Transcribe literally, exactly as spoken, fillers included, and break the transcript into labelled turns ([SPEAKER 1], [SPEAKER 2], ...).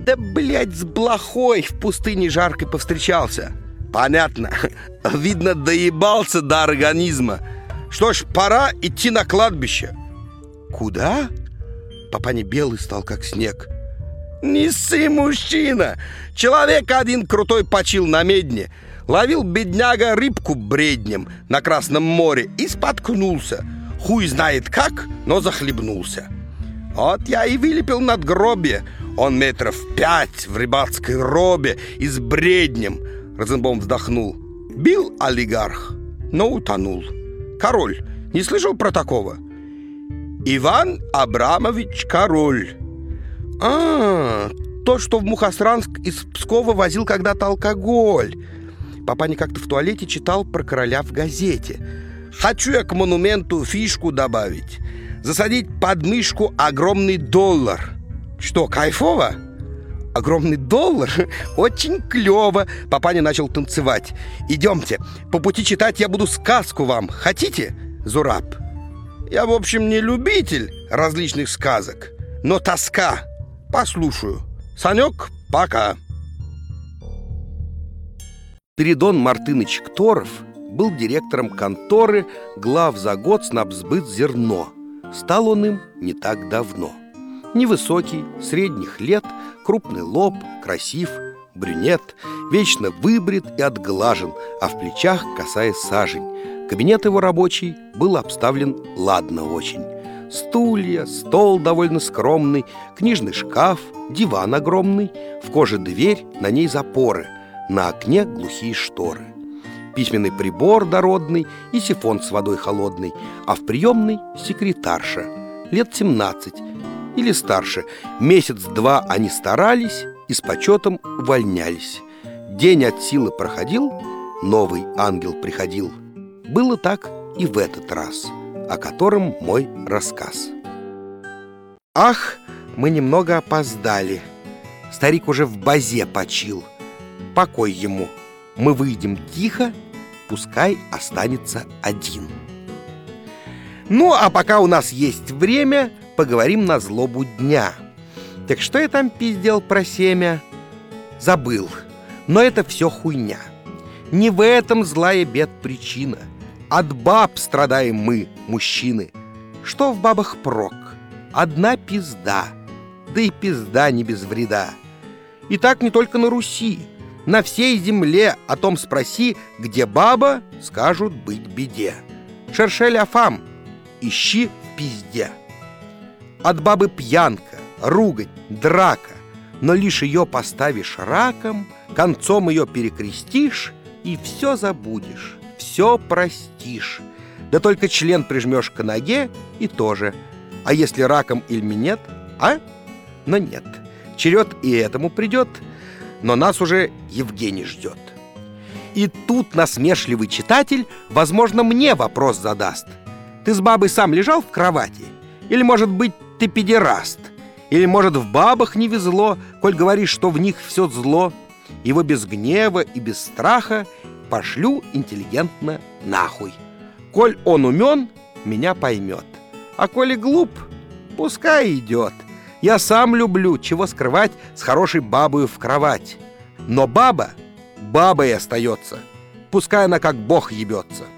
[SPEAKER 1] Да, блядь, с блохой в пустыне жаркой повстречался. Понятно. Видно, доебался до организма. Что ж, пора идти на кладбище. Куда? Папаня белый стал, как снег. Не ссы, мужчина. Человек один крутой почил на медне. Ловил бедняга рыбку бреднем на Красном море и споткнулся. Хуй знает как, но захлебнулся. Вот я и вылепил надгробие. Он метров пять в рыбацкой робе и с бреднем. Розенбаум вздохнул. Бил олигарх, но утонул. Король. Не слышал про такого? Иван Абрамович Король. А, тот, что в Мухосранск из Пскова возил когда-то алкоголь. Папаня как-то в туалете читал про короля в газете. Хочу я к монументу фишку добавить. Засадить под мышку огромный доллар. Что, кайфово? Огромный доллар? Очень клево. Папаня начал танцевать. Идемте, по пути читать я буду сказку вам. Хотите, Зураб? Я, в общем, не любитель различных сказок, но тоска. Послушаю. Санек, пока. Спиридон Мартыныч Кторов был директором конторы главзаготснабсбыт зерно. Стал он им не так давно. Невысокий, средних лет, крупный лоб, красив, брюнет, вечно выбрит и отглажен, а в плечах косая сажень. Кабинет его рабочий был обставлен ладно очень. Стулья, стол довольно скромный, книжный шкаф, диван огромный, в коже дверь, на ней запоры, на окне глухие шторы. Письменный прибор дородный и сифон с водой холодной, а в приемной секретарша, лет семнадцать или старше. Месяц-два они старались и с почетом увольнялись. День от силы проходил, новый ангел приходил. Было так и в этот раз, о котором мой рассказ. Ах, мы немного опоздали. Старик уже в базе почил. Покой ему. Мы выйдем тихо, пускай останется один. Ну, а пока у нас есть время, поговорим на злобу дня. Так что я там пиздел про семя? Забыл. Но это все хуйня. Не в этом злая бед причина. От баб страдаем мы, мужчины. Что в бабах прок? Одна пизда. Да и пизда не без вреда. И так не только на Руси. На всей земле о том спроси, где баба, скажут быть беде. Шершель афам, ищи в пизде. От бабы пьянка, ругань, драка, но лишь ее поставишь раком, концом ее перекрестишь и все забудешь, все простишь. Да только член прижмешь к ноге и тоже. А если раком или нет, а? Но нет, черед и этому придет. Но нас уже Евгений ждет. И тут насмешливый читатель, возможно, мне вопрос задаст. Ты с бабой сам лежал в кровати? Или, может быть, ты педераст? Или, может, в бабах не везло, коль говоришь, что в них все зло? Его без гнева и без страха пошлю интеллигентно нахуй. Коль он умен, меня поймет. А коли глуп, пускай идет. Я сам люблю, чего скрывать, с хорошей бабою в кровать. Но баба бабой остается, пускай она как бог ебется.